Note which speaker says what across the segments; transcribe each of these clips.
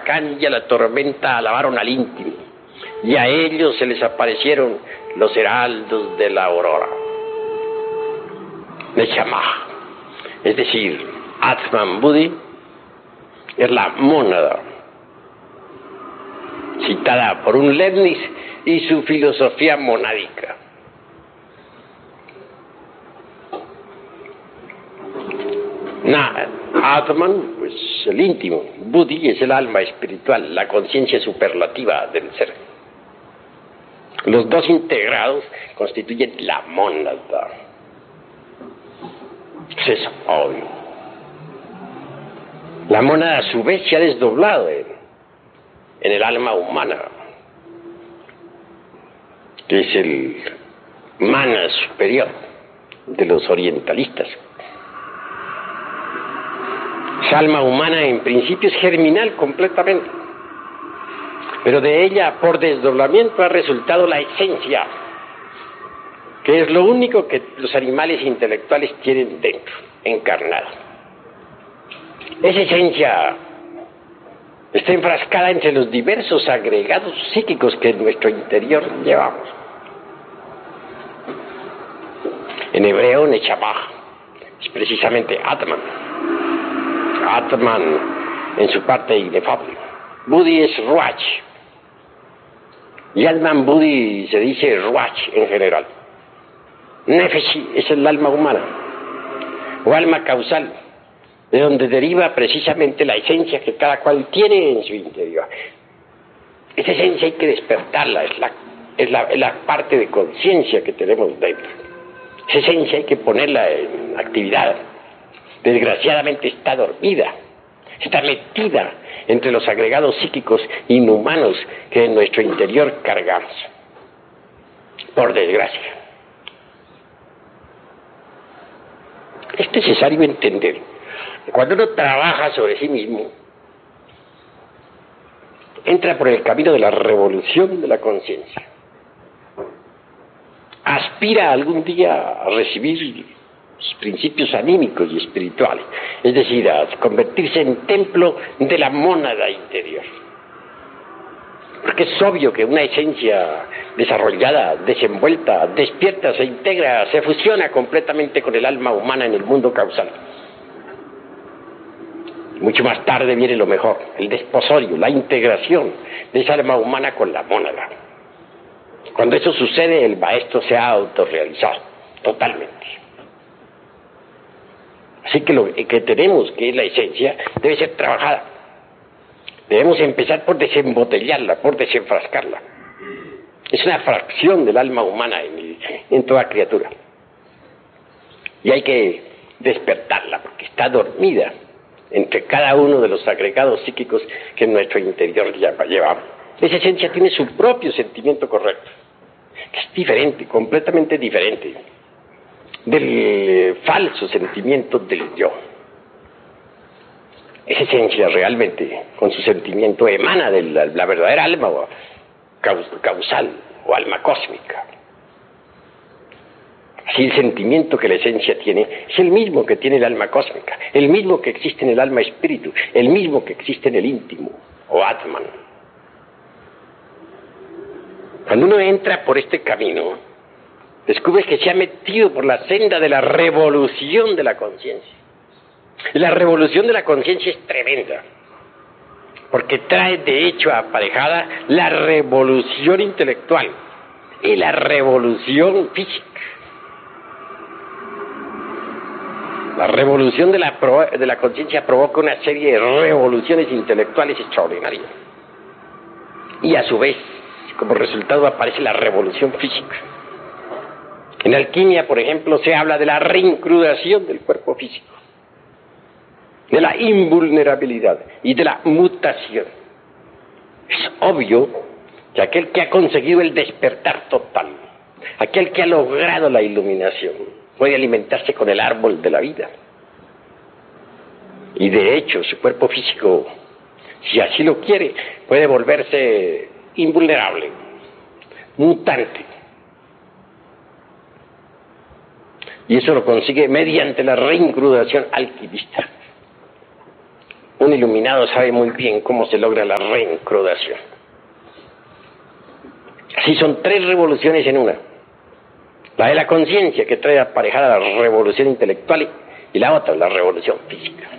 Speaker 1: huracán y a la tormenta alabaron al íntimo, y a ellos se les aparecieron los heraldos de la aurora. Nechamah, es decir, Atman Buddhi, es la mónada, citada por un Leibniz y su filosofía monádica. Atman, pues el íntimo. Buddhi es el alma espiritual, la conciencia superlativa del ser. Los dos integrados constituyen la mónada. Eso es obvio. La mónada a su vez se ha desdoblado en el alma humana, que es el mana superior de los orientalistas. Esa alma humana en principio es germinal completamente, pero de ella por desdoblamiento ha resultado la esencia, que es lo único que los animales intelectuales tienen dentro, encarnada. Esa esencia está enfrascada entre los diversos agregados psíquicos que en nuestro interior llevamos. En hebreo, Nechamah es precisamente Atman. Atman en su parte inefable. Buddhi es Ruach. Y Atman Buddhi se dice Ruach en general. Nefesh es el alma humana, o alma causal, de donde deriva precisamente la esencia que cada cual tiene en su interior. Esa esencia hay que despertarla, es la parte de conciencia que tenemos dentro. Esa esencia hay que ponerla en actividad. Desgraciadamente está dormida, está metida entre los agregados psíquicos inhumanos que en nuestro interior cargamos, por desgracia. Es necesario entender que cuando uno trabaja sobre sí mismo, entra por el camino de la revolución de la conciencia. Aspira algún día a recibir los principios anímicos y espirituales, es decir, a convertirse en templo de la mónada interior. Porque es obvio que una esencia desarrollada, desenvuelta, despierta, se integra, se fusiona completamente con el alma humana en el mundo causal. Mucho más tarde viene lo mejor, el desposorio, la integración de esa alma humana con la mónada. Cuando eso sucede, el maestro se ha autorrealizado totalmente. Así que lo que tenemos, que es la esencia, debe ser trabajada. Debemos empezar por desembotellarla, por desenfrascarla. Es una fracción del alma humana en toda criatura. Y hay que despertarla, porque está dormida entre cada uno de los agregados psíquicos que en nuestro interior llevamos. Esa esencia tiene su propio sentimiento correcto, que es diferente, completamente diferente del falso sentimiento del yo. Esa esencia realmente, con su sentimiento, emana de la verdadera alma causal o alma cósmica. Así el sentimiento que la esencia tiene es el mismo que tiene el alma cósmica, el mismo que existe en el alma espíritu, el mismo que existe en el íntimo o Atman. Cuando uno entra por este camino, descubre que se ha metido por la senda de la revolución de la conciencia. Y la revolución de la conciencia es tremenda, porque trae de hecho aparejada la revolución intelectual y la revolución física. La revolución de la conciencia provoca una serie de revoluciones intelectuales extraordinarias. Y a su vez, como resultado, aparece la revolución física. En alquimia, por ejemplo, se habla de la reincrudación del cuerpo físico, de la invulnerabilidad y de la mutación. Es obvio que aquel que ha conseguido el despertar total, aquel que ha logrado la iluminación, puede alimentarse con el árbol de la vida. Y de hecho, su cuerpo físico, si así lo quiere, puede volverse invulnerable, mutante. Y eso lo consigue mediante la reincrudación alquimista. Un iluminado sabe muy bien cómo se logra la reencrodación. Así son 3 revoluciones en una. La de la conciencia, que trae aparejada la revolución intelectual, y la otra, la revolución física.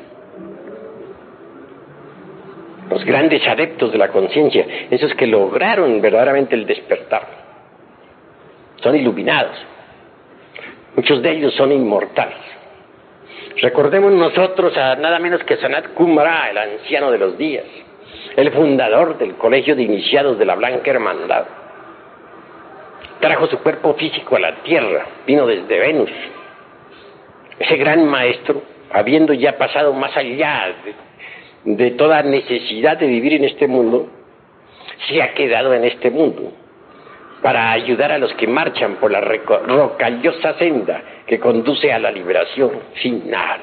Speaker 1: Los grandes adeptos de la conciencia, esos que lograron verdaderamente el despertar, son iluminados. Muchos de ellos son inmortales. Recordemos nosotros a nada menos que Sanat Kumara, el anciano de los días, el fundador del Colegio de Iniciados de la Blanca Hermandad. Trajo su cuerpo físico a la tierra, vino desde Venus. Ese gran maestro, habiendo ya pasado más allá de toda necesidad de vivir en este mundo, se ha quedado en este mundo para ayudar a los que marchan por la rocallosa senda que conduce a la liberación final.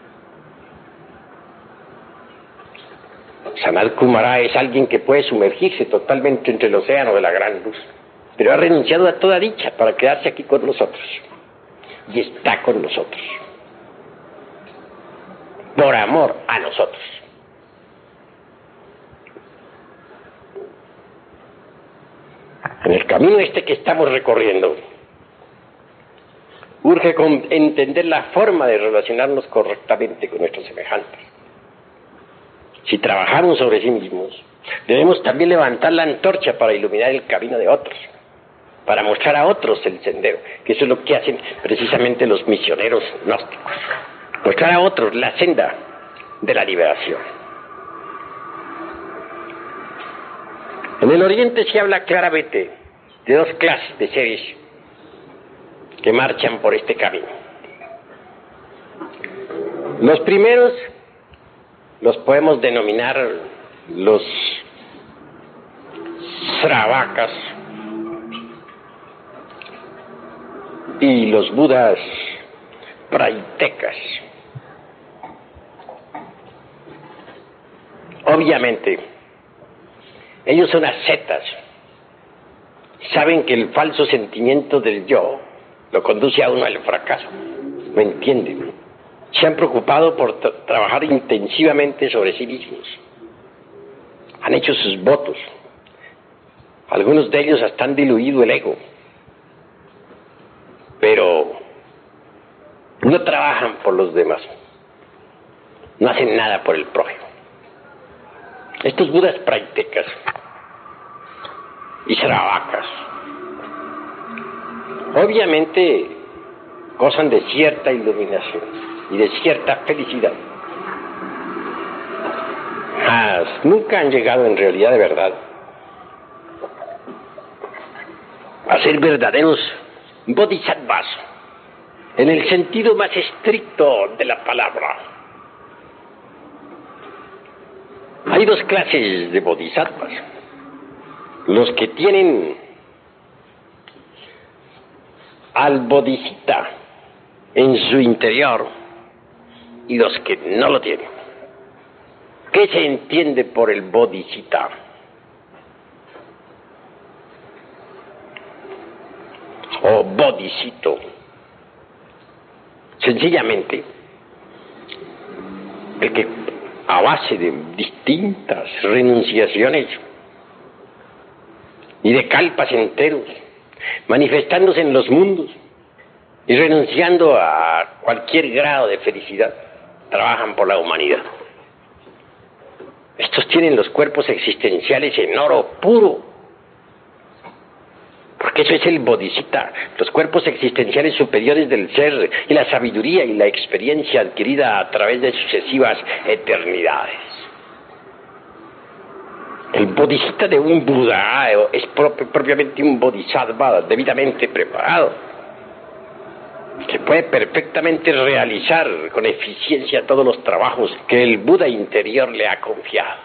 Speaker 1: Sanat Kumara es alguien que puede sumergirse totalmente entre el océano de la gran luz, pero ha renunciado a toda dicha para quedarse aquí con nosotros, y está con nosotros, por amor a nosotros. En el camino este que estamos recorriendo, urge entender la forma de relacionarnos correctamente con nuestros semejantes. Si trabajamos sobre sí mismos, debemos también levantar la antorcha para iluminar el camino de otros, para mostrar a otros el sendero, que eso es lo que hacen precisamente los misioneros gnósticos, mostrar a otros la senda de la liberación. En el Oriente se habla claramente de 2 clases de seres que marchan por este camino. Los primeros los podemos denominar los Sravakas y los Budas Praitekas. Obviamente, ellos son ascetas. Saben que el falso sentimiento del yo lo conduce a uno al fracaso. ¿Me entienden? Se han preocupado por trabajar intensivamente sobre sí mismos. Han hecho sus votos. Algunos de ellos hasta han diluido el ego. Pero no trabajan por los demás. No hacen nada por el prójimo. Estos budas praitekas y sravakas obviamente gozan de cierta iluminación y de cierta felicidad. Nunca han llegado en realidad de verdad a ser verdaderos bodhisattvas en el sentido más estricto de la palabra. Hay 2 clases de bodhisattvas: los que tienen al bodhisattva en su interior y los que no lo tienen. ¿Qué se entiende por el bodhisattva? O bodhisattva. Sencillamente, el que a base de distintas renunciaciones y de kalpas enteros, manifestándose en los mundos y renunciando a cualquier grado de felicidad, trabajan por la humanidad. Estos tienen los cuerpos existenciales en oro puro, porque eso es el bodhisattva, los cuerpos existenciales superiores del ser y la sabiduría y la experiencia adquirida a través de sucesivas eternidades. El bodhisattva de un Buda es propiamente un bodhisattva debidamente preparado, que puede perfectamente realizar con eficiencia todos los trabajos que el Buda interior le ha confiado.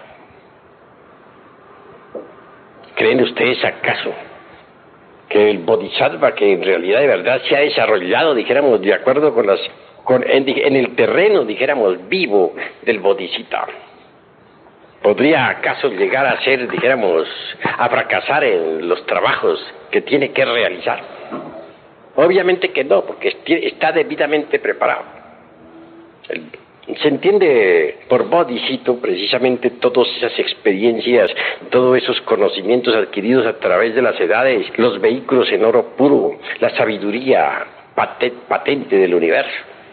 Speaker 1: ¿Creen ustedes acaso que el bodhisattva, que en realidad de verdad se ha desarrollado, dijéramos, de acuerdo con en el terreno, dijéramos, vivo del bodhisattva, podría acaso llegar a ser, dijéramos, a fracasar en los trabajos que tiene que realizar? Obviamente que no, porque está debidamente preparado. Se entiende por bodhisattva precisamente todas esas experiencias, todos esos conocimientos adquiridos a través de las edades, los vehículos en oro puro, la sabiduría patente del universo.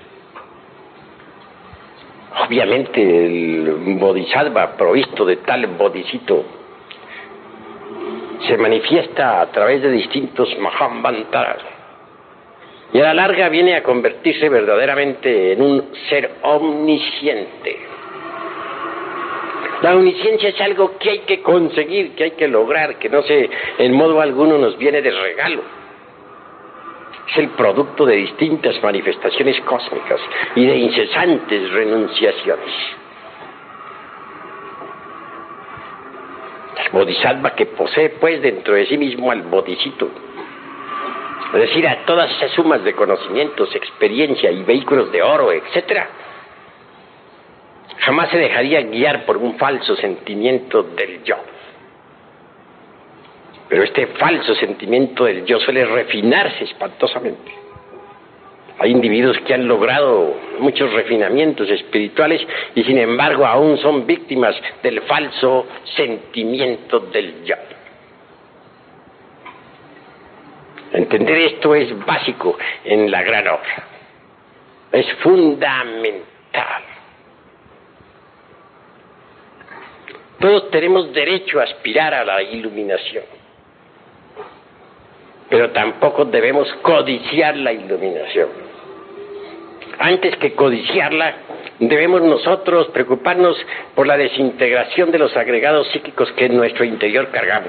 Speaker 1: Obviamente el bodhisattva provisto de tal bodhisattva se manifiesta a través de distintos mahamantaras y a la larga viene a convertirse verdaderamente en un ser omnisciente. La omnisciencia es algo que hay que conseguir, que hay que lograr, que no se, en modo alguno nos viene de regalo. Es el producto de distintas manifestaciones cósmicas y de incesantes renunciaciones. El bodhisattva que posee pues dentro de sí mismo al bodhisattva, es decir, a todas esas sumas de conocimientos, experiencia y vehículos de oro, etcétera, jamás se dejaría guiar por un falso sentimiento del yo. Pero este falso sentimiento del yo suele refinarse espantosamente. Hay individuos que han logrado muchos refinamientos espirituales y sin embargo aún son víctimas del falso sentimiento del yo. Entender esto es básico en la gran obra. Es fundamental. Todos tenemos derecho a aspirar a la iluminación, pero tampoco debemos codiciar la iluminación. Antes que codiciarla, debemos nosotros preocuparnos por la desintegración de los agregados psíquicos que en nuestro interior cargamos.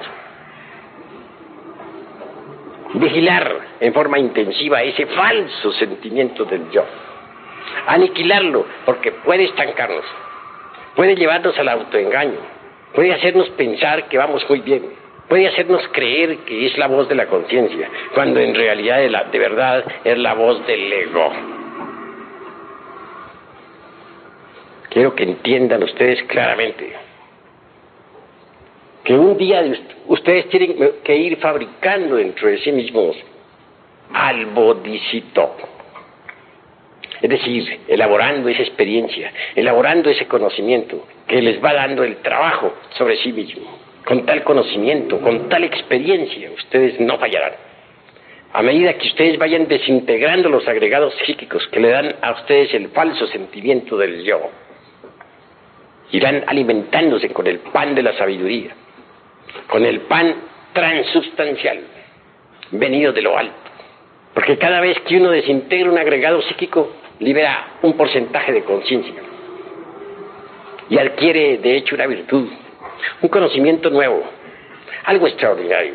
Speaker 1: Vigilar en forma intensiva ese falso sentimiento del yo. Aniquilarlo, porque puede estancarnos, puede llevarnos al autoengaño, puede hacernos pensar que vamos muy bien, puede hacernos creer que es la voz de la conciencia, cuando en realidad de verdad es la voz del ego. Quiero que entiendan ustedes claramente que un día ustedes tienen que ir fabricando dentro de sí mismos al bodhisattva. Es decir, elaborando esa experiencia, elaborando ese conocimiento que les va dando el trabajo sobre sí mismo. Con tal conocimiento, con tal experiencia, ustedes no fallarán. A medida que ustedes vayan desintegrando los agregados psíquicos que le dan a ustedes el falso sentimiento del yo, irán alimentándose con el pan de la sabiduría, con el pan transubstancial, venido de lo alto. Porque cada vez que uno desintegra un agregado psíquico, libera un porcentaje de conciencia y adquiere, de hecho, una virtud, un conocimiento nuevo, algo extraordinario.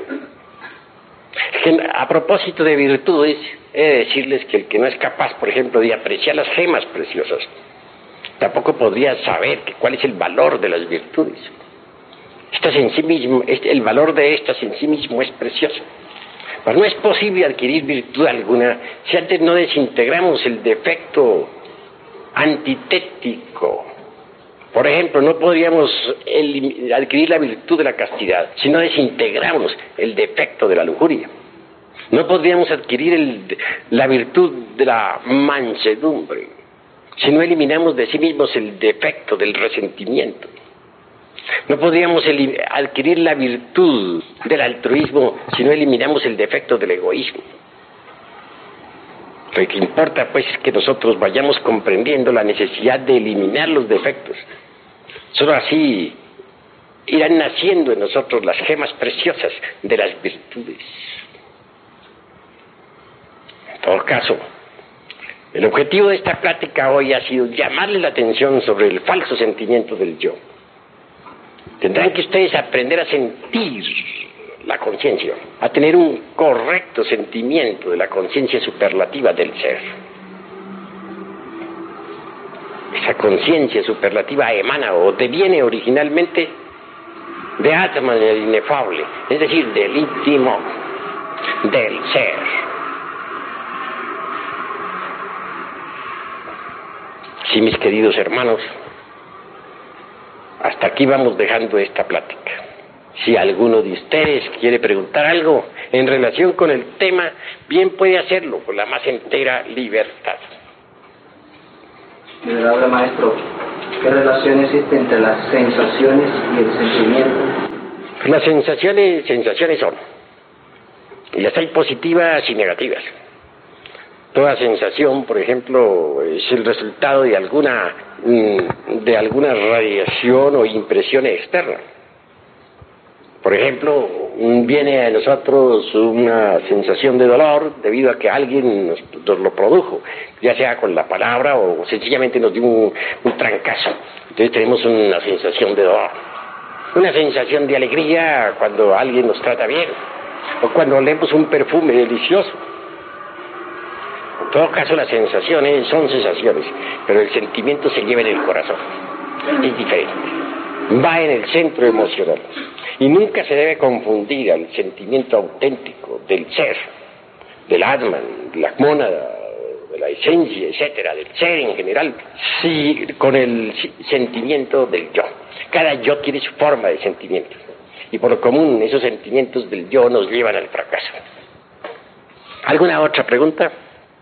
Speaker 1: A propósito de virtudes, he de decirles que el que no es capaz, por ejemplo, de apreciar las gemas preciosas, tampoco podría saber cuál es el valor de las virtudes. Estas en sí mismo, el valor de estas en sí mismo es precioso. Pero no es posible adquirir virtud alguna si antes no desintegramos el defecto antitético. Por ejemplo, no podríamos adquirir la virtud de la castidad si no desintegramos el defecto de la lujuria. No podríamos adquirir la virtud de la mansedumbre si no eliminamos de sí mismos el defecto del resentimiento. No podríamos adquirir la virtud del altruismo si no eliminamos el defecto del egoísmo. Lo que importa pues es que nosotros vayamos comprendiendo la necesidad de eliminar los defectos. Solo así irán naciendo en nosotros las gemas preciosas de las virtudes. En todo caso, el objetivo de esta plática hoy ha sido llamarle la atención sobre el falso sentimiento del yo. Tendrán que ustedes aprender a sentir la conciencia, a tener un correcto sentimiento de la conciencia superlativa del ser. Esa conciencia superlativa emana o deviene originalmente de Atman, el inefable, es decir, del íntimo del ser. Sí, mis queridos hermanos, hasta aquí vamos dejando esta plática. Si alguno de ustedes quiere preguntar algo en relación con el tema, bien puede hacerlo con la más entera libertad.
Speaker 2: Venerable maestro, ¿qué relación existe entre las sensaciones y el sentimiento?
Speaker 1: Las sensaciones son, y las hay positivas y negativas. Toda sensación, por ejemplo, es el resultado de alguna radiación o impresión externa. Por ejemplo, viene a nosotros una sensación de dolor debido a que alguien nos lo produjo, ya sea con la palabra o sencillamente nos dio un trancazo. Entonces tenemos una sensación de dolor. Una sensación de alegría cuando alguien nos trata bien, o cuando olemos un perfume delicioso. En todo caso, las sensaciones son sensaciones, pero el sentimiento se lleva en el corazón. Es diferente. Va en el centro emocional. Y nunca se debe confundir al sentimiento auténtico del ser, del Atman, de la mónada, de la esencia, etcétera, del ser en general, sí, con el sentimiento del yo. Cada yo tiene su forma de sentimiento. Y por lo común, esos sentimientos del yo nos llevan al fracaso. ¿Alguna otra pregunta?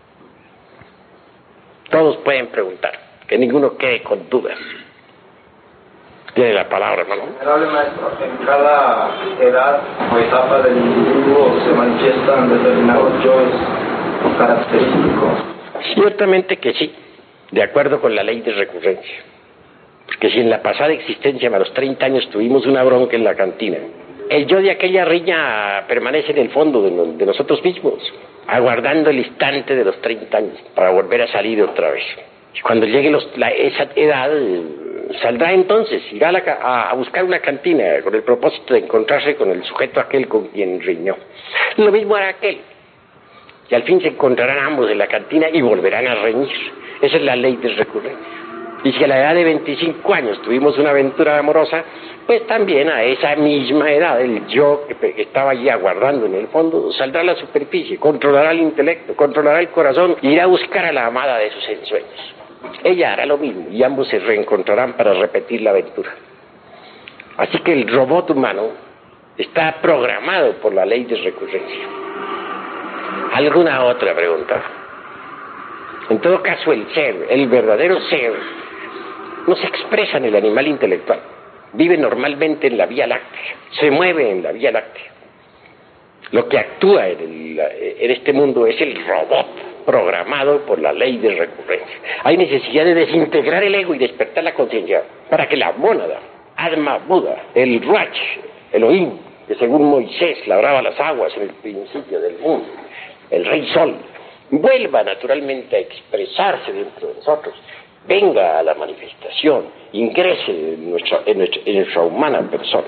Speaker 1: Todos pueden preguntar, que ninguno quede con dudas. Tiene la palabra, hermano.
Speaker 2: Venerable maestro, en cada edad o etapa del individuo se manifiestan determinados yoes característicos.
Speaker 1: Ciertamente que sí, de acuerdo con la ley de recurrencia. Porque si en la pasada existencia, a los 30 años, tuvimos una bronca en la cantina, el yo de aquella riña permanece en el fondo de nosotros mismos, aguardando el instante de los 30 años para volver a salir otra vez. Y cuando llegue esa edad, saldrá entonces, irá a buscar una cantina con el propósito de encontrarse con el sujeto aquel con quien riñó. Lo mismo hará aquel. Y al fin se encontrarán ambos en la cantina y volverán a reñir. Esa es la ley de recurrencia. Y si a la edad de 25 años tuvimos una aventura amorosa, pues también a esa misma edad el yo que estaba allí aguardando en el fondo saldrá a la superficie, controlará el intelecto, controlará el corazón y irá a buscar a la amada de sus ensueños. Ella hará lo mismo y ambos se reencontrarán para repetir la aventura. Así que el robot humano está programado por la ley de recurrencia. ¿Alguna otra pregunta? En todo caso, el ser, el verdadero ser, no se expresa en el animal intelectual. Vive normalmente en la Vía Láctea, se mueve en la Vía Láctea. Lo que actúa en este mundo es el robot programado por la ley de recurrencia. Hay necesidad de desintegrar el ego y despertar la conciencia para que la mónada, Atma Buda, el Ruach, Elohim, que según Moisés labraba las aguas en el principio del mundo, el Rey Sol, vuelva naturalmente a expresarse dentro de nosotros, venga a la manifestación, ingrese en nuestra humana persona.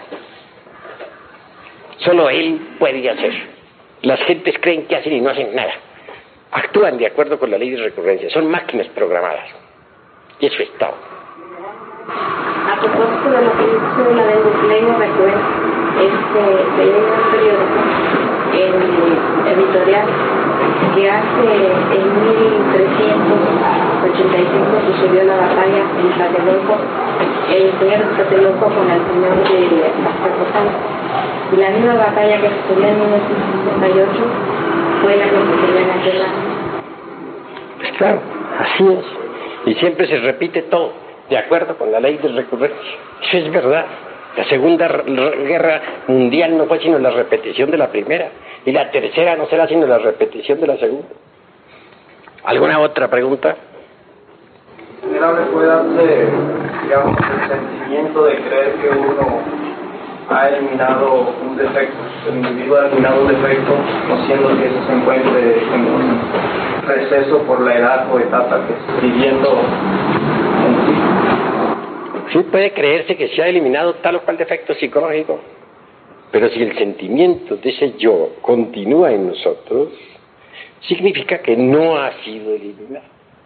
Speaker 1: Solo Él puede hacer. Las gentes creen que hacen y no hacen nada. Actúan de acuerdo con la ley de recurrencia. Son máquinas programadas. Y eso es todo.
Speaker 3: A propósito de lo que dice la ley de recurrencia, leí un periódico editorial que en 1385 sucedió la batalla en Tlatelolco, el señor Tlatelolco con el señor de Azcapotzalco. Y la misma batalla que sucedió en 1968 fue la que sucedió en aquel año.
Speaker 1: Pues claro, así es. Y siempre se repite todo, de acuerdo con la ley de recurrencia. Eso es verdad. La Segunda Guerra Mundial no fue sino la repetición de la primera. Y la tercera no será sino la repetición de la segunda. ¿Alguna otra pregunta?
Speaker 2: Venerable, puede darse, digamos, el sentimiento de creer que uno ha eliminado un defecto, el individuo ha eliminado un defecto, no siendo que eso se encuentre en un receso por la edad o etapa que esté viviendo en sí.
Speaker 1: Sí, puede creerse que se ha eliminado tal o cual defecto psicológico, pero si el sentimiento de ese yo continúa en nosotros, significa que no ha sido eliminado.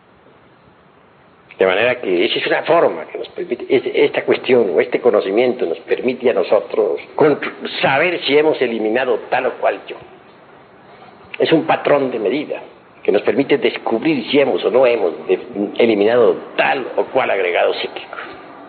Speaker 1: De manera que esa es una forma que nos permite, esta cuestión o este conocimiento nos permite a nosotros saber si hemos eliminado tal o cual yo. Es un patrón de medida que nos permite descubrir si hemos o no hemos eliminado tal o cual agregado psíquico.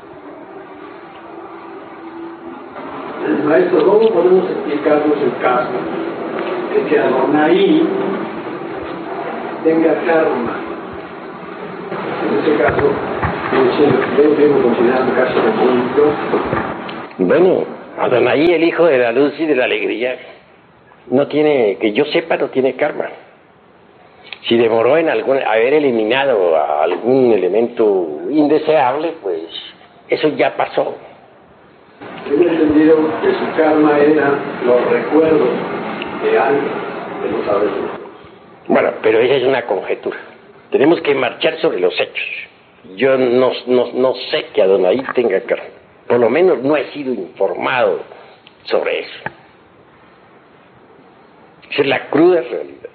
Speaker 4: Maestro, ¿cómo podemos explicarnos el caso de que Adonai tenga karma? Es este caso, yo lo tengo considerado caso repúblico.
Speaker 1: Bueno, Adonai, el hijo de la luz y de la alegría, no tiene, que yo sepa, no tiene karma. Si demoró en haber eliminado a algún elemento indeseable, pues eso ya pasó.
Speaker 4: Tengo entendido que su karma era los recuerdos de algo que no sabes.
Speaker 1: Bueno, pero esa es una conjetura. Tenemos que marchar sobre los hechos. Yo no sé que Adonai tenga karma. Por lo menos no he sido informado sobre eso. Esa es la cruda realidad.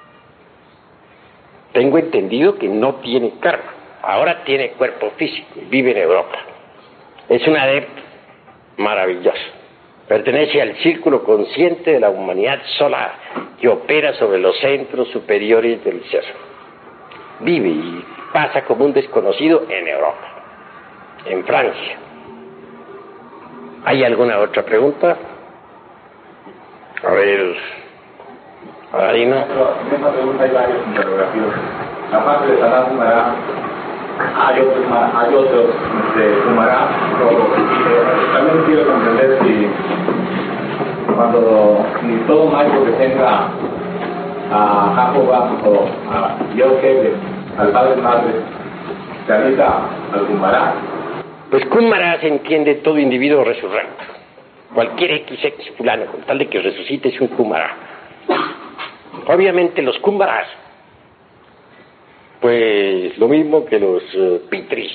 Speaker 1: Tengo entendido que no tiene karma. Ahora tiene cuerpo físico y vive en Europa. Es un adepto maravilloso. Pertenece al círculo consciente de la humanidad solar que opera sobre los centros superiores del ser. Vive y pasa como un desconocido en Europa, en Francia. ¿Hay alguna otra pregunta? A ver, Arina.
Speaker 5: En esta pregunta hay varios interrogativos. Aparte de Salah Kumará, hay otros Kumará, también quiero comprender si todo maestro que tenga a Jehová o a Dios jefe, al Padre Madre, realiza al Kumará.
Speaker 1: Pues Kumará se entiende todo individuo resurrecto. Cualquier XX fulano, con tal de que resucite, es un Kumará. Obviamente los Kumarás, pues lo mismo que los Pitris,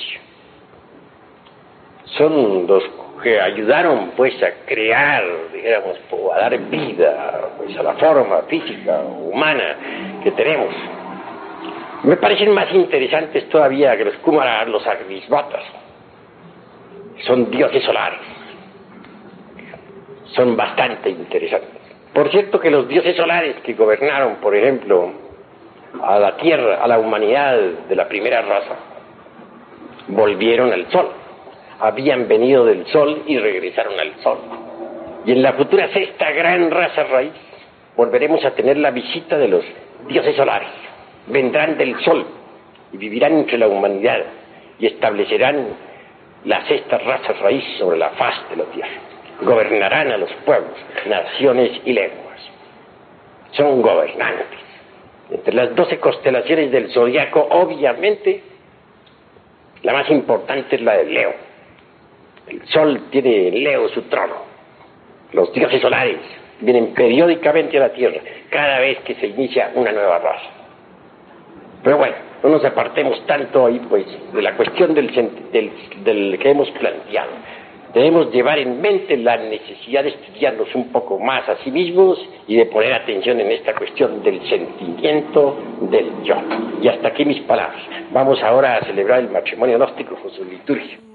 Speaker 1: son los que ayudaron pues a crear, digamos, a dar vida pues a la forma física, humana que tenemos. Me parecen más interesantes todavía que los Kumarás, los Agnisvatas. Son dioses solares. Son bastante interesantes. Por cierto que los dioses solares que gobernaron, por ejemplo, a la Tierra, a la humanidad de la primera raza, volvieron al Sol. Habían venido del Sol y regresaron al Sol. Y en la futura sexta gran raza raíz, volveremos a tener la visita de los dioses solares. Vendrán del Sol y vivirán entre la humanidad y establecerán la sexta raza raíz sobre la faz de la Tierra. Gobernarán a los pueblos, naciones y lenguas. Son gobernantes. Entre las 12 constelaciones del zodiaco, obviamente, la más importante es la de Leo. El Sol tiene en Leo su trono. Los dioses solares vienen periódicamente a la Tierra, cada vez que se inicia una nueva raza. Pero bueno, no nos apartemos tanto ahí, pues, de la cuestión del que hemos planteado. Debemos llevar en mente la necesidad de estudiarnos un poco más a sí mismos y de poner atención en esta cuestión del sentimiento del yo. Y hasta aquí mis palabras. Vamos ahora a celebrar el matrimonio gnóstico con su liturgia.